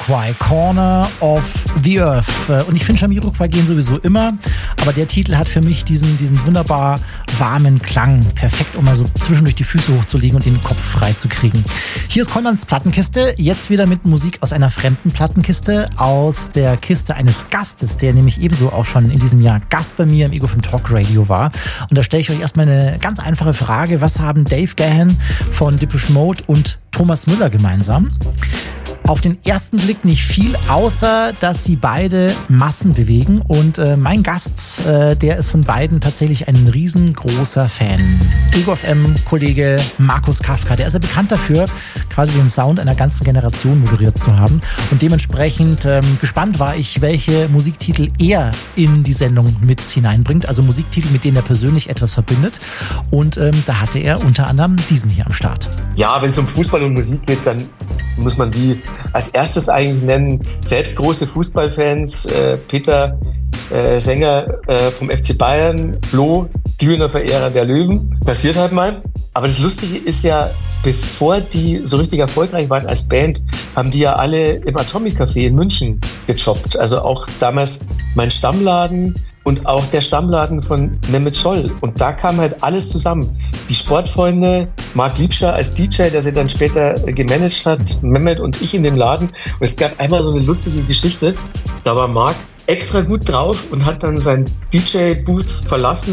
Jamiroquai, Corner of the Earth. Und ich finde, Jamiroquai gehen sowieso immer, aber der Titel hat für mich diesen wunderbar warmen Klang. Perfekt, um mal so zwischendurch die Füße hochzulegen und den Kopf frei zu kriegen. Hier ist Kollmanns Plattenkiste, jetzt wieder mit Musik aus einer fremden Plattenkiste, aus der Kiste eines Gastes, der nämlich ebenso auch schon in diesem Jahr Gast bei mir im Ego FM Talk Radio war. Und da stelle ich euch erstmal eine ganz einfache Frage. Was haben Dave Gahan von Depeche Mode und Thomas Müller gemeinsam? Auf den ersten Blick nicht viel, außer dass sie beide Massen bewegen. Und mein Gast, der ist von beiden tatsächlich ein riesengroßer Fan. Ego FM-Kollege Markus Kafka, der ist ja bekannt dafür, quasi den Sound einer ganzen Generation moderiert zu haben. Und dementsprechend gespannt war ich, welche Musiktitel er in die Sendung mit hineinbringt. Also Musiktitel, mit denen er persönlich etwas verbindet. Und da hatte er unter anderem diesen hier am Start. Ja, wenn es um Fußball und Musik geht, dann muss man die als erstes eigentlich nennen. Selbst große Fußballfans, Peter Sänger vom FC Bayern, Flo, glühender Verehrer der Löwen. Passiert halt mal. Aber das Lustige ist ja, bevor die so richtig erfolgreich waren als Band, haben die ja alle im Atomic Café in München gejobbt. Also auch damals mein Stammladen und auch der Stammladen von Mehmet Scholl. Und da kam halt alles zusammen. Die Sportfreunde, Marc Liebscher als DJ, der sie dann später gemanagt hat, Mehmet und ich in dem Laden. Und es gab einmal so eine lustige Geschichte. Da war Marc extra gut drauf und hat dann sein DJ-Booth verlassen